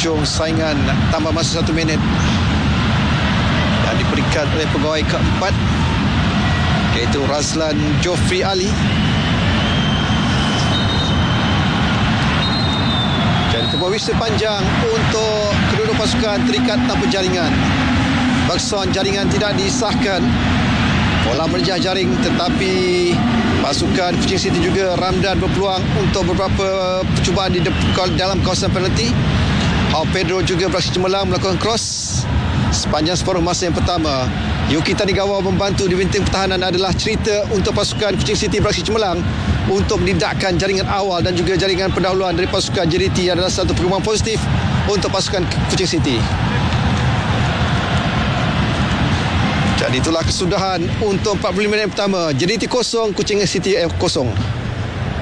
hujung saingan tambah masa 1 minit yang diberikan oleh pegawai keempat, iaitu Razlan Jofri Ali. Dan sebuah whistle panjang untuk kedua-dua pasukan terikat tanpa jaringan. Berson jaringan tidak disahkan. Bola merjah jaring, tetapi pasukan Kuching City juga Ramdan berpeluang untuk beberapa percubaan di dalam kawasan penalti. Hao Pedro juga beraksi cemerlang melakukan cross sepanjang separuh masa yang pertama. Yuki Tanigawa membantu di benteng pertahanan adalah cerita untuk pasukan Kuching City beraksi cemerlang untuk menidakkan jaringan awal dan juga jaringan pendahuluan dari pasukan JDT adalah satu perkembangan positif untuk pasukan Kuching City. Jadi itulah kesudahan untuk 45 minit pertama. JDT 0, Kuching City 0.